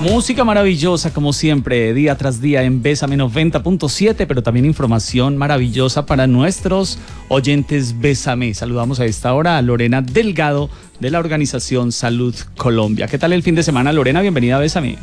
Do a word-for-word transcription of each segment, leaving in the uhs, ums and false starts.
Música maravillosa como siempre, día tras día en Bésame noventa punto siete, pero también información maravillosa para nuestros oyentes Bésame. Saludamos a esta hora a Lorena Delgado de la organización Salud Colombia. ¿Qué tal el fin de semana, Lorena? Bienvenida a Bésame.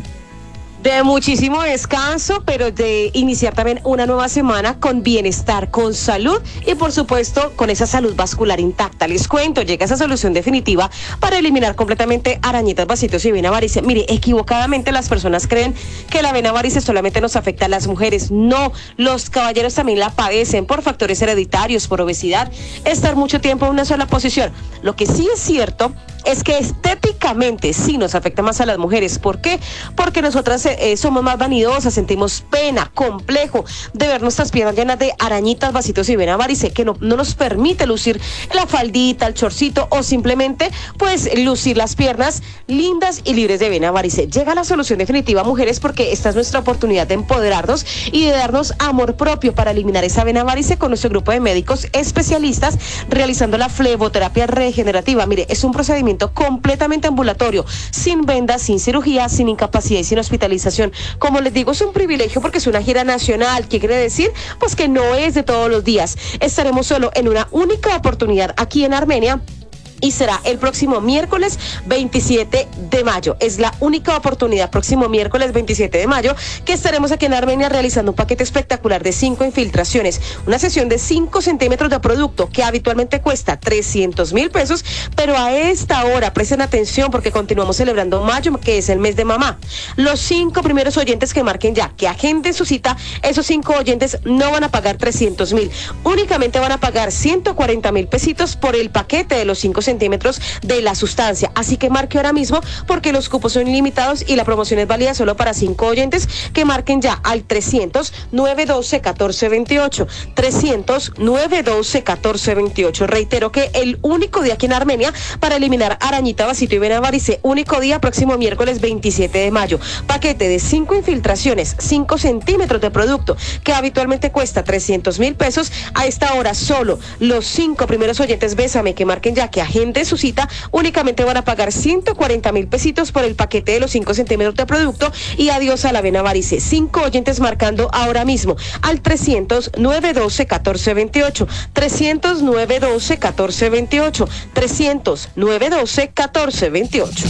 De muchísimo descanso, pero de iniciar también una nueva semana con bienestar, con salud y por supuesto con esa salud vascular intacta. Les cuento, llega esa solución definitiva para eliminar completamente arañitas, vasitos y vena varice. Mire, equivocadamente las personas creen que la vena varice solamente nos afecta a las mujeres. No, los caballeros también la padecen por factores hereditarios, por obesidad, estar mucho tiempo en una sola posición. Lo que sí es cierto es que estéticamente sí nos afecta más a las mujeres. ¿Por qué? Porque nosotras eh, somos más vanidosas, sentimos pena, complejo de ver nuestras piernas llenas de arañitas, vasitos y vena varice, que no, no nos permite lucir la faldita, el chorcito o simplemente pues lucir las piernas lindas y libres de vena varice. Llega la solución definitiva, mujeres, porque esta es nuestra oportunidad de empoderarnos y de darnos amor propio para eliminar esa vena varice con nuestro grupo de médicos especialistas realizando la fleboterapia regenerativa. Mire, es un procedimiento completamente ambulatorio, sin vendas, sin cirugía, sin incapacidad y sin hospitalización. Como les digo, es un privilegio porque es una gira nacional. ¿Qué quiere decir? Pues que no es de todos los días. Estaremos solo en una única oportunidad aquí en Armenia. Y será el próximo miércoles veintisiete de mayo. Es la única oportunidad, próximo miércoles veintisiete de mayo, que estaremos aquí en Armenia realizando un paquete espectacular de cinco infiltraciones. Una sesión de cinco centímetros de producto que habitualmente cuesta trescientos mil pesos, pero a esta hora, presten atención porque continuamos celebrando mayo, que es el mes de mamá. Los cinco primeros oyentes que marquen ya, que agenden su cita, esos cinco oyentes no van a pagar trescientos mil. Únicamente van a pagar ciento cuarenta mil pesitos por el paquete de los cinco centímetros de la sustancia. Así que marque ahora mismo porque los cupos son ilimitados y la promoción es válida solo para cinco oyentes que marquen ya al trescientos, nueve doce, catorce veintiocho. trescientos, nueve doce, catorce veintiocho. Reitero que el único día aquí en Armenia para eliminar arañita, vasito y vena varice, único día, próximo miércoles veintisiete de mayo. Paquete de cinco infiltraciones, cinco centímetros de producto que habitualmente cuesta trescientos mil pesos. A esta hora solo los cinco primeros oyentes Bésame que marquen ya, que agenden de su cita, únicamente van a pagar ciento cuarenta mil pesitos por el paquete de los cinco centímetros de producto y adiós a la vena varice. Cinco oyentes marcando ahora mismo al trescientos, nueve doce, catorce veintiocho. trescientos, nueve doce, catorce veintiocho. trescientos, nueve doce, catorce veintiocho.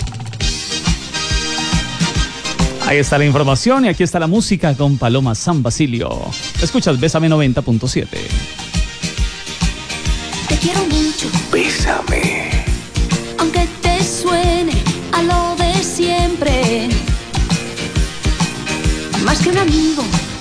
Ahí está la información y aquí está la música con Paloma San Basilio. Escuchas Bésame noventa punto siete. Te quiero mucho. Bésame. Aunque te suene a lo de siempre. Más que un amigo,